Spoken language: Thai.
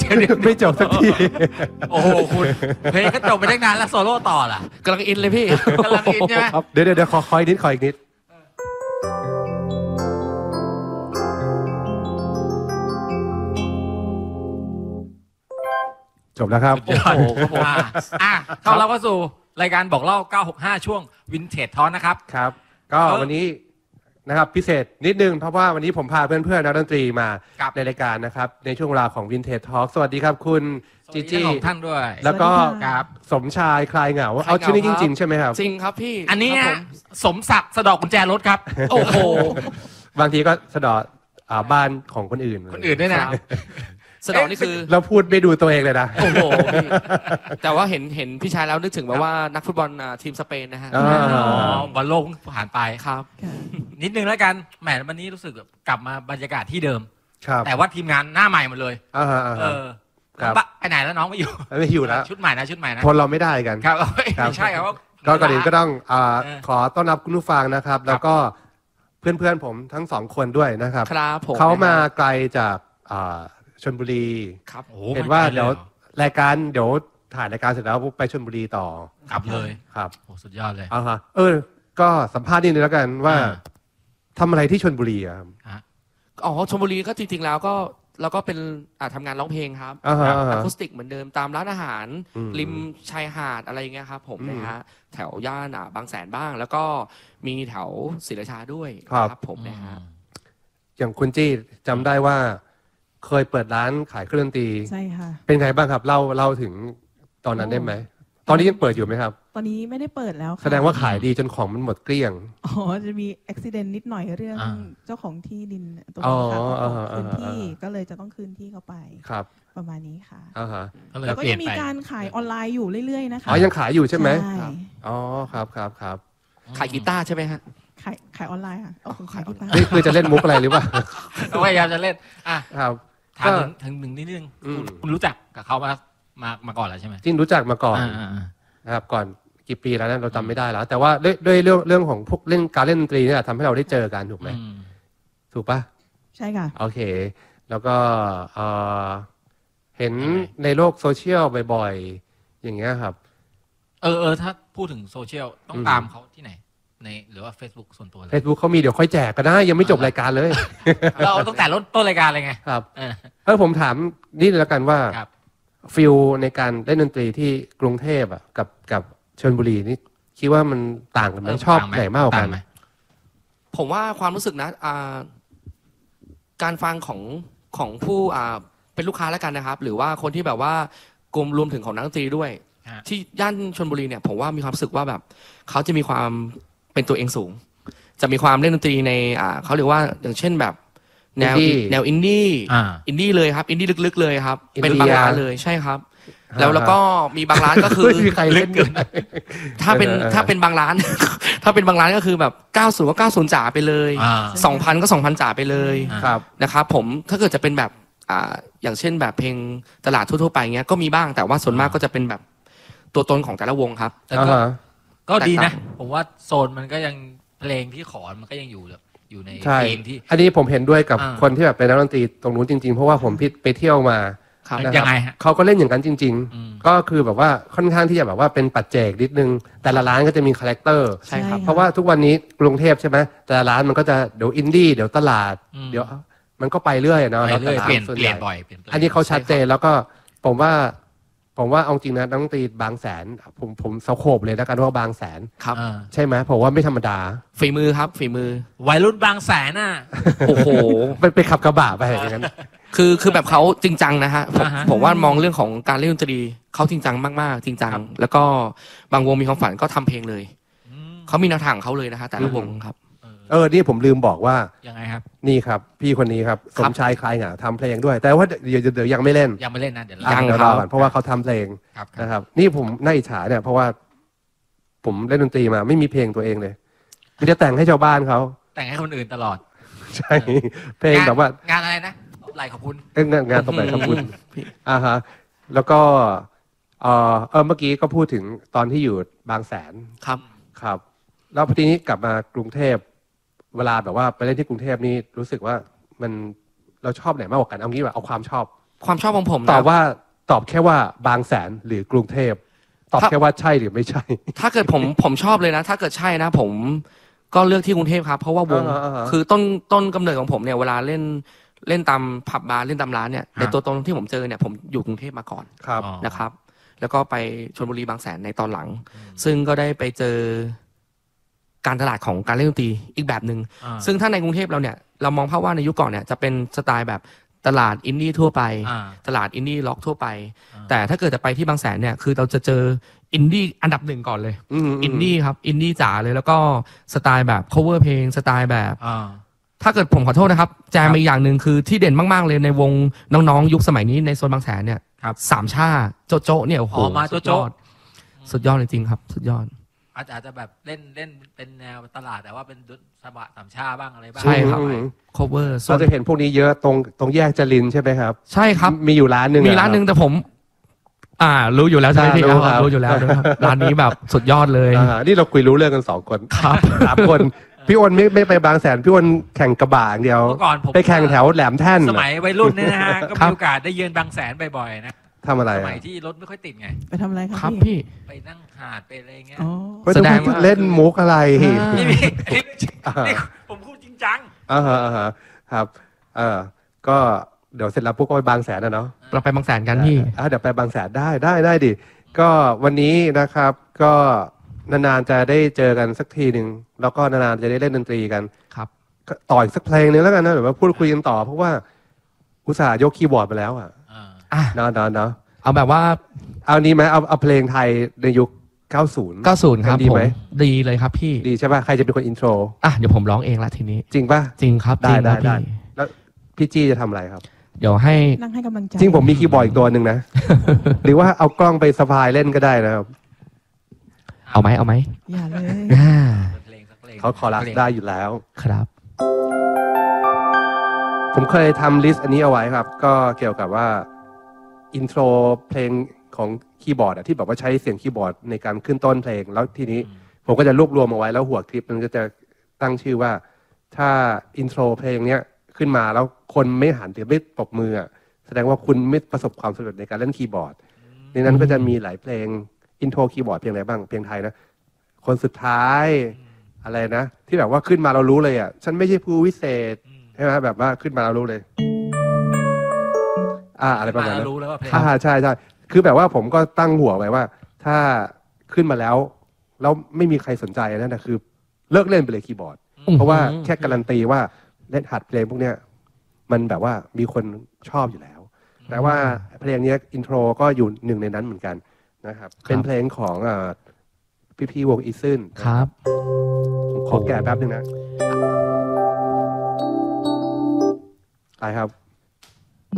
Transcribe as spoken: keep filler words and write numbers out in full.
ไม่จบสักทีโอ้โหคุณเพลงก็จบไปตั้งนานแล้วโซโล่ต่อล่ะกำลังอินเลยพี่กำลังอินใช่ไหมเดี๋ยวเดี๋ยวขอคอยนิดคอยอีกนิดจบแล้วครับโอ้โหครับผมอ่ะเข้าเราก็สู่รายการบอกเล่าเก้าหกห้าช่วงวินเทจทอนนะครับครับก็วันนี้นะครับพิเศษนิดนึงเพราะว่าวันนี้ผมพาเพื่อนๆนักดนตรีมาในรายการนะครับในช่วงเวลาของวินเทจทอล์กสวัสดีครับคุณจีจี้ของท่านด้วยแล้วก็สมชายคลายเหงาเอาชื่อนี้จริงๆใช่ไหมครับจริงครับพี่อันนี้สมศักดิ์สะดอกกุญแจรถครับโอ้โหบางทีก็สะดอกบ้านของคนอื่นคนอื่นด้วยนะสะดอกนี่คือเราพูดไม่ดูตัวเองเลยนะโอ้โหแต่ว่าเห็นเห็นพี่ชายแล้วนึกถึงแบบว่านักฟุตบอลทีมสเปนนะฮะอ๋อบอลโลกผ่านไปครับนิดนึงแล้วกันแหมวันนี้รู้สึกกลับมาบรรยากาศที่เดิมครับแต่ว่าทีมงานหน้าใหม่หมดเลยเออไปไหนแล้วน้องไม่อยู่ไม่อยู่แล้วชุดใหม่นะชุดใหม่นะทนเราไม่ได้กันครับไม่ใช่ครับก็ก่อนอื่นก็ต้องขอต้อนรับคุณผู้ฟังนะครับแล้วก็เพื่อนๆผมทั้งสองคนด้วยนะครับครับผมเขามาไกลจากชลบุรีครับเห็นว่าเดี๋ยวรายการเดี๋ยวถ่ายรายการเสร็จแล้วไปชลบุรีต่อกลับเลยครับโอ้สุดยอดเลยอ่าฮะเออก็สัมภาษณ์นิดนึงแล้วกันว่าทำอะไรที่ชลบุรีครับอ๋อชลบุรีก็จริงๆแล้วก็เราก็เป็นทำงานร้องเพลงครับอะคูสติกเหมือนเดิมตามร้านอาหารริมชายหาดอะไรเงี้ยครับผมนะฮะแถวย่านบางแสนบ้างแล้วก็มีแถวศรีราชาด้วยครับผมนะฮะอย่างคุณจี้จำได้ว่าเคยเปิดร้านขายเครื่องดนตรีใช่ค่ะเป็นไงบ้างครับเล่าเล่าถึงตอนนั้นได้ไหมตอนนี้ยังเปิดอยู่ไหมครับตอนนี้ไม่ได้เปิดแล้วแสดงว่าขายดีจนของมันหมดเกลี้ยงอ๋อจะมีอุบิเหตุนิดหน่อยเรื่องเจ้าของที่ดินตรงนี้ค่ะคืนที่ก็เลยจะต้องคืนที่เข้าไปครับประมาณนี้ค่ะแล้วก็ยังมีการขายออนไลน์อยู่เรื่อยๆนะคะอ๋อยังขายอยู่ใช่ไหมอ๋อครับครับครับขายกีตาร์ใช่ไหมฮะขายขายออนไลน์ค่ะอ๋อขายกีตาร์นี่คือจะเล่นมุกอะไรหรือเปล่าพยายามจะเล่นอ่ะครับถามถึงหนึ่งนิดนึงคุณรู้จักกับเขามามามาก่อนแล้วใช่ไหมจริงรู้จักมาก่อนนะครับก่อนกี่ปีแล้วเราจำไม่ได้แล้วแต่ว่าด้วยด้วยเรื่องเรื่องของพวกเล่นการเล่นดนตรีเนี่ยทำให้เราได้เจอกันถูกไหมถูกปะใช่ค่ะโอเคแล้วก็เห็นในโลกโซเชียลบ่อยๆอย่างเงี้ยครับเออเออถ้าพูดถึงโซเชียลต้องตามเขาที่ไหนในหรือว่า Facebook ส่วนตัวเลย Facebook เขามีเดี๋ยวค่อยแจกก็ได้ยังไม่จบรายการเลยเราตั้งแต่ต้นรายการเลยไงครับเออผมถามนี่แล้วกันว่าฟิลในการเล่นดนตรีที่กรุงเทพอ่ะกับกับชลบุรีนี่คิดว่ามันต่างกันไหมชอบไหนมากกว่ากันผมว่าความรู้สึกนะการฟังของของผู้เป็นลูกค้าแล้วกันนะครับหรือว่าคนที่แบบว่ากลุ่มรวมถึงของนักดนตรีด้วยที่ย่านชลบุรีเนี่ยผมว่ามีความรู้สึกว่าแบบเขาจะมีความเป็นตัวเองสูงจะมีความเล่นดนตรีในเขาเรียกว่าอย่างเช่นแบบแนวแนวอินดี้อินดี้เลยครับอินดี้ลึกๆเลยครับเป็นบางร้านเลยใช่ครับแล้วแล้วก็มีบางร้านก็คือใครเล่นเกินถ้าเป็นถ้าเป็นบางร้านถ้าเป็นบางร้านก็คือแบบเก้าสิบก็เก้าสิบจ๋าไปเลยสองพันก็สองพันจ๋าไปเลยนะครับผมถ้าเกิดจะเป็นแบบอย่างเช่นแบบเพลงตลาดทั่วๆไปเงี้ยก็มีบ้างแต่ว่าส่วนมากก็จะเป็นแบบตัวตนของแต่ละวงครับก็ดีนะผมว่าโซนมันก็ยังเพลงที่ขอมันก็ยังอยู่อยู่ในเพลงที่อันนี้ผมเห็นด้วยกับคนที่แบบเป็นนักดนตรีตรงนู้นจริงๆเพราะว่าผมไปเที่ยวมายังไงฮะเขาก็เล่นอย่างนั้นจริงๆก็คือแบบว่าค่อนข้างที่จะแบบว่าเป็นปัจเจกนิดนึงแต่ละร้านก็จะมีคาแรคเตอร์ใช่ครับเพราะว่าทุกวันนี้กรุงเทพใช่ไหมแต่ละร้านมันก็จะเดี๋ยวอินดี้เดี๋ยวตลาดเดี๋ยวมันก็ไปเรื่อยเนาะเปลี่ยนเปลี่ยนบ่อยอันนี้เขาชัดเจนแล้วก็ผมว่าผมว่าเอาจริงนะนักดนตรีบางแสนผมผมสโคบเลยนะกันว่าบางแสนครับใช่ไหมผมว่าไม่ธรรมดาฝีมือครับฝีมือวัยรุ่นบางแสนน่ะโอ้โหไปไปขับกระบะไปอย่างนั้นคือคือแบบเขาจริงจังนะฮะผมผมว่ามองเรื่องของการเล่นดนตรีเขาจริงจังมากๆจริงจังแล้วก็บางวงมีความฝันก็ทำเพลงเลยเขามีแนวทางเขาเลยนะฮะแต่ละวงครับเออนี่ผมลืมบอกว่ายังไงครับนี่ครับพี่คนนี้ครับสมชายคลายเหงาทำเพลงด้วยแต่ว่าเดี๋ยวเดี๋ยวยังไม่เล่นยังไม่เล่นนะเดี๋ยวยังรอก่อนเพราะว่าเขาทำเพลงนะครับนี่ผมน่าอิจฉาเนี่ยเพราะว่าผมเล่นดนตรีมาไม่มีเพลงตัวเองเลยมีแต่แต่งให้ชาวบ้านเขาแต่งให้คนอื่นตลอดใช่เพลงแบบว่างานอะไรนะไหลขอบคุณงานงานตบไหลขอบคุณอ่าฮะแล้วก็เออเออเมื่อกี้ก็พูดถึงตอนที่อยู่บางแสนครับครับแล้วพอทีนี้กลับมากรุงเทพเวลาแบบว่าไปเล่นที่กรุงเทพนี่รู้สึกว่ามันเราชอบไหนมากกว่ากันเอางี้แบบเอาความชอบความชอบของผมตนะอบว่าตอบแค่ว่าบางแสนหรือกรุงเทพตอบแค่ว่าใช่หรือไม่ใช่ถ้าเกิดผมผมชอบเลยนะ ถ้าเกิดใช่นะ ผมก็เลือกที่กรุงเทพครับ เพราะว่าวงอ่าฮะอ่าฮะคือต้นต้นกำเนิดของผมเนี่ยเวลาเล่นเล่นตามผับบาร์เล่นตามร้านเนี่ยในตัวตนที่ผมเจอเนี่ยผมอยู่กรุงเทพมาก่อนครับอ๋อนะครับ แล้วก็ไปชลบุรีบางแสนในตอนหลัง ซึ่งก็ได้ไปเจอการตลาดของการเล่นดนตรีอีกแบบหนึง่งอ่าซึ่งถ้าในกรุงเทพเราเนี่ยเรามองภาพว่าในยุคก่อนเนี่ยจะเป็นสไตล์แบบตลาดอินดี้ทั่วไปอ่าตลาดอินดี้ล็อกทั่วไปอ่าแต่ถ้าเกิดจะไปที่บางแสนเนี่ยคือเราจะเจออินดี้อันดับหนึ่งก่อนเลยอืมอินดี้ครับอินดี้จ๋าเลยแล้วก็สไตล์แบบ cover เพลงสไตล์แบบอ่าถ้าเกิดผมขอโทษนะครับแจมอีกอย่างหนึ่งคือที่เด่นมากๆเลยในวงน้องๆยุคสมัยนี้ในโซนบางแสนเนี่ยครับสามชาโจโจเนี่ยโอ้โหอ๋อมาโจโจ้สุดยอดสุดยอดจริงๆครับสุดยอดอาจจะอาจจะแบบเล่นเล่นเป็นแนวตลาดแต่ว่าเป็นสบะสามชาบ้างอะไรบ้างใช่ครับอืม cover ส่วเรานจะเห็นพวกนี้เยอะตรงตรงแยกจรินใช่ไหมครับใช่ครับมีอยู่ร้านหนึ่งมีร้านหนึ่งอะคแต่ผม อ่า รู้อยู่แล้วใช่ไหมอ่าพี่รู้ครับครับรู้อยู่แล้วด้วยครับ ร้านนี้แบบสุดยอดเลยอ่านี่เราคุยรู้เรื่องกันสองคนครับสามคน พี่อ้นไม่ไม่ไปบางแสนพี่อ้นแข่งกระบะอย่างเดียวเมื่อก่อนผมไปแข่งแถวแหลมแท่นสมัยวัยรุ่นเนี่ยนะฮะ ก็ครัมีบโอกาสได้เยือนบางแสนบ่อยๆนะทำอะไรสอะมัยที่รถไม่ค่อยติดไงไปทำอะไรคะครับพี่พี่ไปนั่งหาดไปอะไรเงี้ยอ๋อไม่ต้องแสดงว่าเล่นมุกอะไรอ่านี่มีนี่อ่านี่ผมพูดจริงจังอ่าฮะอ่าฮะครับเออก็เดี๋ยวเสร็จแล้วพวกก็ไปบางแสนนะเนาะเราไปบางแสนกันพี่อ่าเดี๋ยวไปบางแสนได้ได้ได้ดิก็วันนี้นะครับก็นานๆจะได้เจอกันสักทีหนึ่งแล้วก็นานๆจะได้เล่นดนตรีกันครับก็ต่ออีกสักเพลงหนึงแล้วกันนะเดี๋ยวมาพูดคุยกันต่อเพราะว่าอุตส่าห์ยกคีย์บอร์ดไปแล้วอ่ะอ่าอ่ะเนาะเนาะเนาะเอาแบบว่าเอานี้ไหมเอาเอาเพลงไทยในยุค เก้าสิบเก้าสิบครับดีผมไหมดีเลยครับพี่ดีใช่ป่ะใครจะเป็นคนอินโทรอ่ะเดี๋ยวผมร้องเองละทีนี้จริงป่ะจริงครับได้จริงครับได้พี่แล้วพี่จี้จะทำอะไรครับเดี๋ยวให้นั่งให้กำลังใจจริงผมมีคีย์บอร์ดอีกตัวหนึ่งนะ หรือว่าเอากล้องไปสะพายเล่นก็ได้นะครับเอาไหมเอาไหมอย่าเลยอ่าเพลงสักเพลงเขาขอรับได้อยู่แล้วครับผมเคยทำลิสต์อันนี้เอาไว้ครับ ก็เกี่ยวกับว่าอินโทรเพลงของคีย์บอร์ดอะที่แบบว่าใช้เสียงคีย์บอร์ดในการขึ้นต้นเพลง แล้วทีนี้ผมก็จะรวบรวมเอาไว้แล้วหัวคลิปมันก็จะตั้งชื่อว่า ถ้าอินโทรเพลงเนี้ยขึ้นมาแล้วคนไม่หันหรือไม่ปรบมืออะแสดงว่าคุณไม่ประสบความสำเร็จในการเล่นคีย์บอร์ดในนั้นก็จะมีหลายเพลงอินโทรคีย์บอร์ดเพลงอะไรบ้างเพลงไทยนะคนสุดท้ายอะไรนะที่แบบว่าขึ้นมาเรารู้เลยอ่ะฉันไม่ใช่ผู้วิเศษอืมใช่ไหมแบบว่าขึ้นมาเรารู้เลย อ่า อะไรประมาณนั้นรู้แล้วว่าเพลงอ่าใช่ใช่คือแบบว่าผมก็ตั้งหัวไว้ว่า ถ้าขึ้นมาแล้วแล้วไม่มีใครสนใจนั่นนะคือ เลิกเล่นไปเลยคีย์บอร์ดอืมเพราะว่าแค่การันตีว่าเล่นหัดเพลงพวกเนี้ย มันแบบว่ามีคนชอบอยู่แล้ว แต่ว่าเพลงเนี้ยอินโทรก็อยู่หนึ่งในนั้นเหมือนกันนะครับ เป็นเพลงของอ่าพี่ๆวงอีซึนครับผมขอแกะแป๊บนึงนะไปครับ